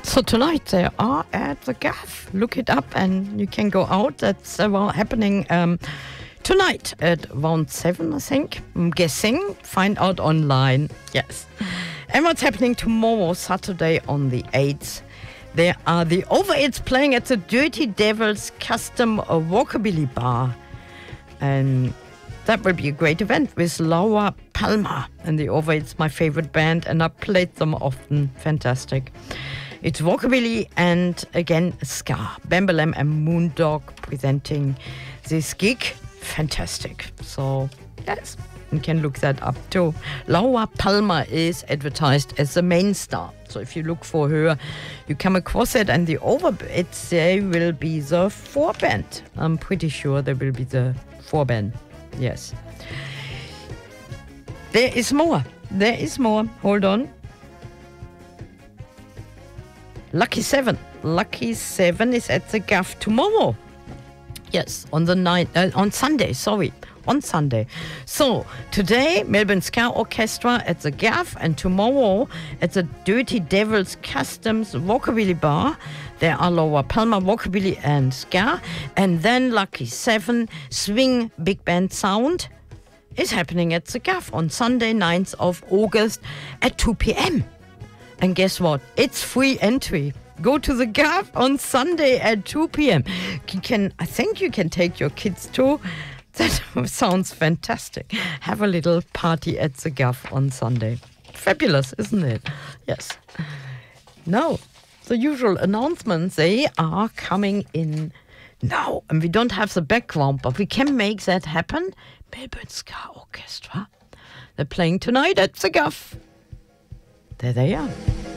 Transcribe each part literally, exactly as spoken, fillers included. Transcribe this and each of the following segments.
So tonight they are at the Gaff. Look it up and you can go out. That's uh, well, happening um, tonight at around seven, I think. I'm guessing. Find out online. Yes. And what's happening tomorrow, Saturday on the eighth? There are the Over Eights playing at the Dirty Devils Custom Walkabilly Bar. And that will be a great event with Laura Palmer. And the Over Eights, my favorite band, and I played them often. Fantastic. It's Walkabilly and, again, ska. Bambalam and Moondog presenting this gig. Fantastic. So, yes, you can look that up too. Laura Palmer is advertised as the main star. So if you look for her, you come across it. And the Over Eights, they will be the four band. I'm pretty sure they will be the four band. Yes. There is more. There is more. Hold on. Lucky Seven. Lucky Seven is at the Gaff tomorrow. Yes, on the night, uh, on Sunday, sorry, on Sunday. So, today, Melbourne Ska Orchestra at the Gaff, and tomorrow at the Dirty Devils Customs Walkabilly Bar. There are Laura Palmer, Walkabilly and Ska. And then Lucky Seven, Swing Big Band Sound, is happening at the Gaff on Sunday, ninth of August at two p.m. And guess what? It's free entry. Go to the Gaff on Sunday at two p.m. You can, I think you can take your kids too. That sounds fantastic. Have a little party at the Gaff on Sunday. Fabulous, isn't it? Yes. Now, the usual announcements, they are coming in now. And we don't have the background, but we can make that happen. Melbourne Ska Orchestra. They're playing tonight at the Gaff. There they are.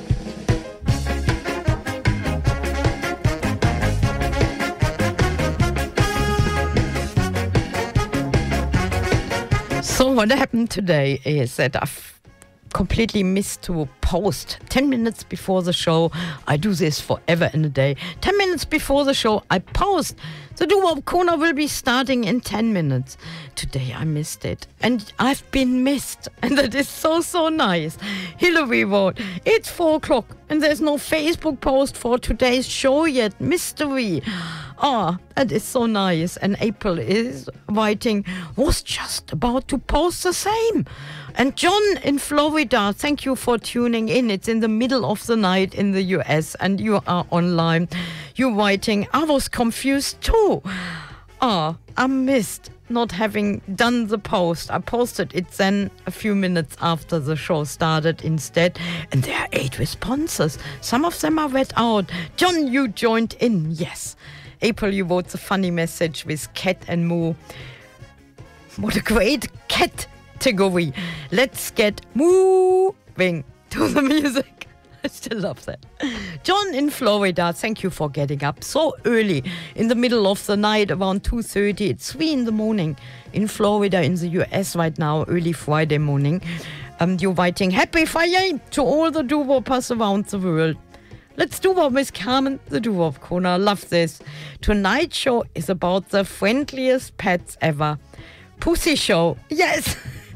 So what happened today is that I've completely missed to post ten minutes before the show. I do this forever in a day. ten minutes before the show, I post. The Doo-Wop Corner will be starting in ten minutes. Today I missed it. And I've been missed. And that is so, so nice. Hillary wrote, it's four o'clock and there's no Facebook post for today's show yet. Mystery. Ah, oh, that is so nice. And April is writing, was just about to post the same. And John in Florida, thank you for tuning in. It's in the middle of the night in the U S and you are online. You're writing, I was confused too. Ah, I missed not having done the post. I posted it then a few minutes after the show started instead. And there are eight responses. Some of them are read out. John, you joined in. Yes. April, you wrote the funny message with Cat and Moo. What a great cat category. Let's get moving to the music. I still love that. John in Florida, thank you for getting up so early in the middle of the night, around two thirty. It's three in the morning in Florida, in the U S right now, early Friday morning. Um, you're writing, Happy Friday to all the doo-woppers around the world. Let's do what Miss Carmen, the Doo-Wop Corner. Love this. Tonight's show is about the friendliest pets ever. Pussy show. Yes.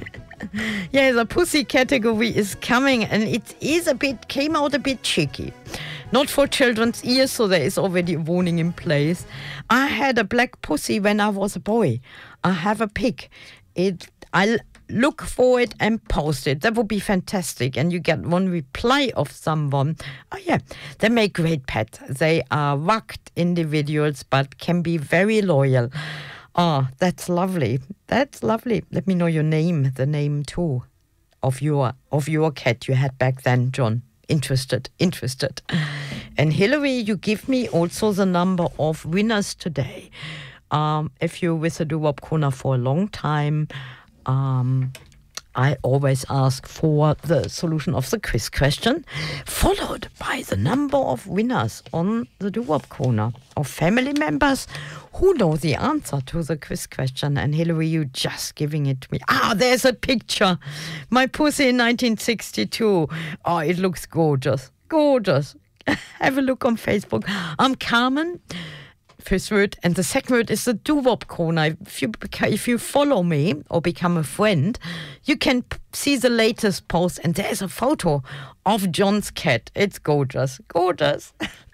Yeah, the pussy category is coming and it is a bit, came out a bit cheeky. Not for children's ears, so there is already a warning in place. I had a black pussy when I was a boy. I have a pig. It, I'll look for it and post it. That would be fantastic. And you get one reply of someone. Oh yeah, they make great pets. They are rugged individuals, but can be very loyal. Oh, that's lovely. That's lovely. Let me know your name, the name too, of your of your cat you had back then, John. Interested, interested. And Hillary, you give me also the number of winners today. Um, if you're with the Doo-Wop Corner for a long time, um, I always ask for the solution of the quiz question, followed by the number of winners on the Doo-Wop Corner, of family members who know the answer to the quiz question. And Hillary, you just giving it to me. Ah, there's a picture. My pussy in nineteen sixty-two. Oh, it looks gorgeous. Gorgeous. Have a look on Facebook. I'm Carmen. first word. And the second word is the doo-wop corner. If you, if you follow me or become a friend, you can p- see the latest post. And there's a photo of John's cat. It's gorgeous. Gorgeous.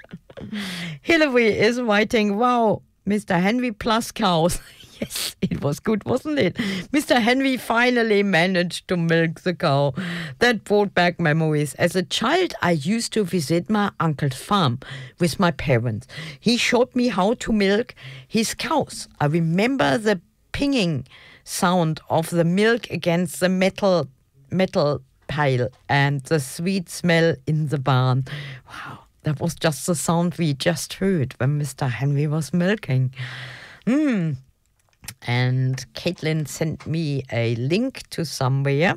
Hillary is writing, wow, Mister Henry plus cows. Yes, it was good, wasn't it? Mister Henry finally managed to milk the cow. That brought back memories. As a child, I used to visit my uncle's farm with my parents. He showed me how to milk his cows. I remember the pinging sound of the milk against the metal metal pail and the sweet smell in the barn. Wow, that was just the sound we just heard when Mister Henry was milking. Hmm. And Caitlin sent me a link to somewhere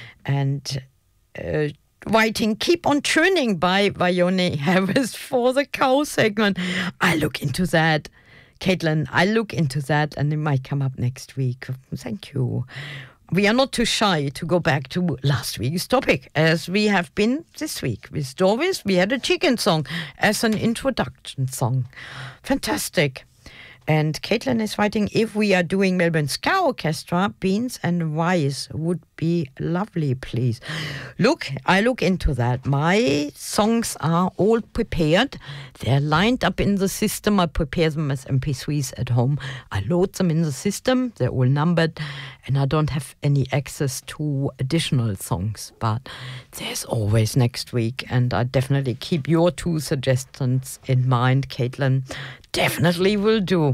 and uh, writing Keep on Churning by Vione Harris for the cow segment. I look into that. Caitlin, I look into that and it might come up next week. Thank you. We are not too shy to go back to last week's topic, as we have been this week. With Doris, we had a chicken song as an introduction song. Fantastic. And Caitlin is writing, if we are doing Melbourne Ska Orchestra, beans and rice would be lovely, please. Look, I look into that. My songs are all prepared. They're lined up in the system. I prepare them as M P threes at home. I load them in the system. They're all numbered. And I don't have any access to additional songs. But there's always next week. And I definitely keep your two suggestions in mind, Caitlin. Definitely will do.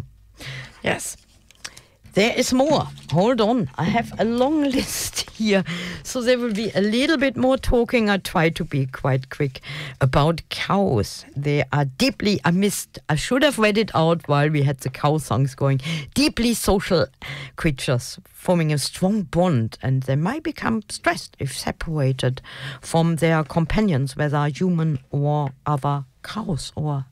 Yes. There is more. Hold on. I have a long list here. So there will be a little bit more talking. I try to be quite quick about cows. They are deeply, I missed, I should have read it out while we had the cow songs going. Deeply social creatures forming a strong bond, and they might become stressed if separated from their companions, whether human or other cows, or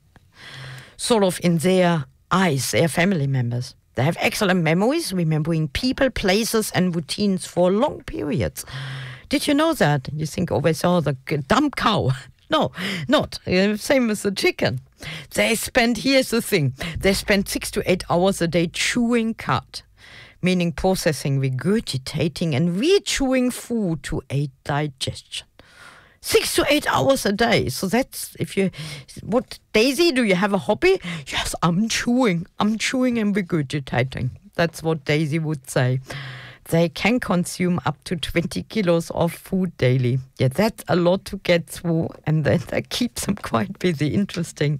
sort of in their eyes, their family members. They have excellent memories, remembering people, places, and routines for long periods. Did you know that? You think always, oh, the dumb cow. No, not. Same as the chicken. They spend, here's the thing, they spend six to eight hours a day chewing cud, meaning processing, regurgitating, and re-chewing food to aid digestion. Six to eight hours a day. So that's, if you, what, Daisy, do you have a hobby? Yes, I'm chewing. I'm chewing and regurgitating. That's what Daisy would say. They can consume up to twenty kilos of food daily. Yeah, that's a lot to get through, and then that keeps them quite busy. Interesting.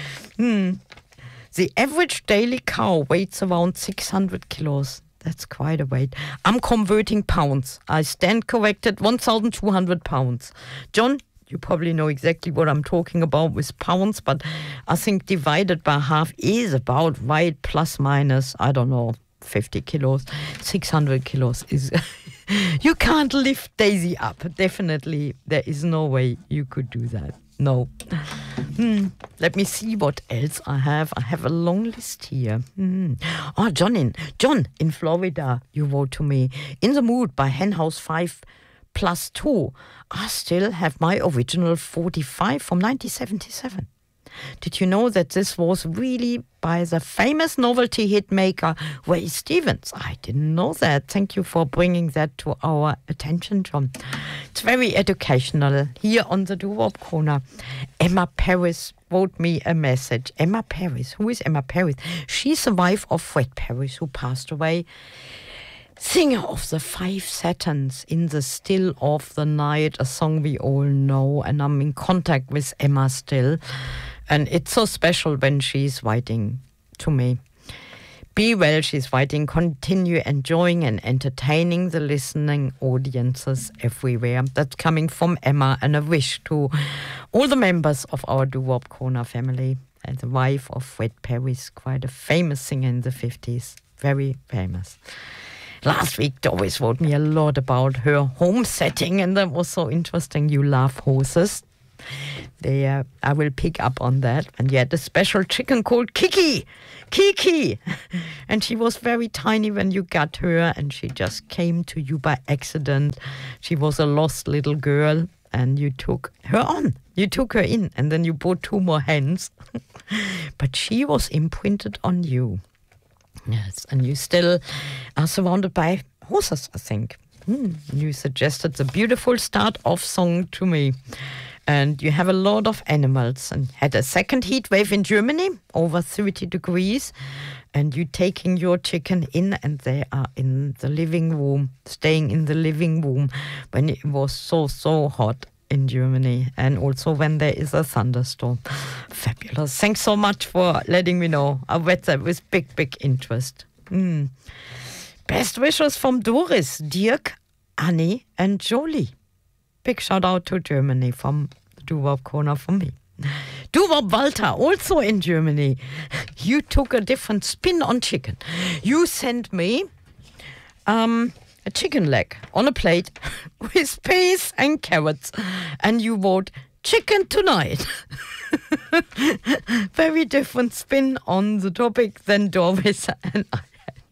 Hmm. The average daily cow weighs around six hundred kilos. That's quite a weight. I'm converting pounds. I stand corrected, one thousand two hundred pounds. John, you probably know exactly what I'm talking about with pounds, but I think divided by half is about right, plus minus, I don't know, fifty kilos. six hundred kilos is... You can't lift Daisy up. Definitely, there is no way you could do that. No. Hmm. Let me see what else I have. I have a long list here. Hmm. Oh, John in, John in Florida, you wrote to me. In the Mood by Henhouse five plus two. I still have my original forty-five from nineteen seventy-seven. Did you know that this was really by the famous novelty hit maker Ray Stevens? I didn't know that. Thank you for bringing that to our attention, John. It's very educational. Here on the Doo-Wop Corner, Emma Paris wrote me a message. Emma Paris. Who is Emma Paris? She's the wife of Fred Paris, who passed away. Singer of the Five Satins, In the Still of the Night, a song we all know, and I'm in contact with Emma still. And it's so special when she's writing to me. Be well, she's writing. Continue enjoying and entertaining the listening audiences everywhere. That's coming from Emma, and a wish to all the members of our Doo-Wop Corner family. And the wife of Fred Paris, quite a famous singer in the fifties. Very famous. Last week, Doris wrote me a lot about her home setting, and that was so interesting. You love horses. They, uh, I will pick up on that. And yet a special chicken called Kiki. Kiki. And she was very tiny when you got her, and she just came to you by accident. She was a lost little girl, and you took her on. You took her in, and then you bought two more hens. But she was imprinted on you. Yes, and you still are surrounded by horses, I think. Hmm. You suggested the beautiful start-off song to me. And you have a lot of animals, and had a second heat wave in Germany, over thirty degrees. And you taking your chicken in, and they are in the living room, staying in the living room when it was so, so hot in Germany, and also when there is a thunderstorm. Fabulous. Thanks so much for letting me know. I read that with big, big interest. Mm. Best wishes from Doris, Dirk, Annie, and Jolie. Big shout out to Germany from the Doo-Wop Corner from me. Doo-Wop Walter, also in Germany. You took a different spin on chicken. You sent me um, a chicken leg on a plate with peas and carrots. And you wrote, chicken tonight. Very different spin on the topic than Doris and I.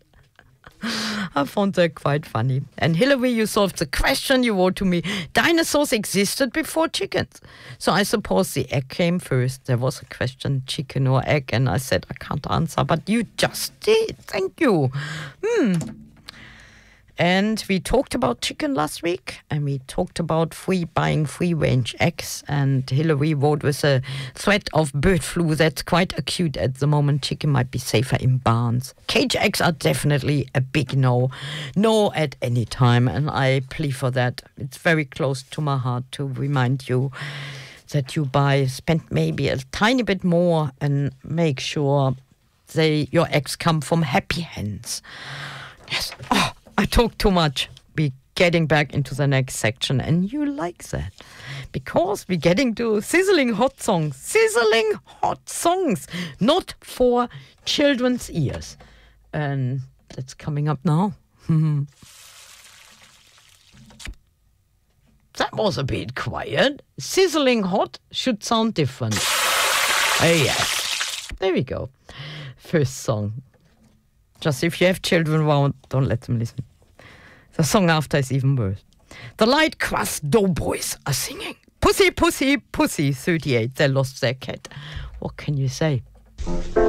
I found that quite funny. And Hillary, you solved the question. You wrote to me, dinosaurs existed before chickens. So I suppose the egg came first. There was a question, chicken or egg, and I said, I can't answer, but you just did. Thank you. Hmm. And we talked about chicken last week, and we talked about free buying free-range eggs. And Hillary wrote with a threat of bird flu that's quite acute at the moment. Chicken might be safer in barns. Cage eggs are definitely a big no. No at any time, and I plea for that. It's very close to my heart to remind you that you buy, spend maybe a tiny bit more and make sure they your eggs come from happy hens. Yes. Oh. I talk too much. We're getting back into the next section, and you like that because we're getting to sizzling hot songs. Sizzling hot songs, not for children's ears. And that's coming up now. That was a bit quiet. Sizzling hot should sound different. Oh, yes. There we go. First song. Just if you have children around, don't let them listen. The song after is even worse. The Light Crust Doughboys are singing. Pussy, pussy, pussy, thirty-eight. They lost their cat. What can you say?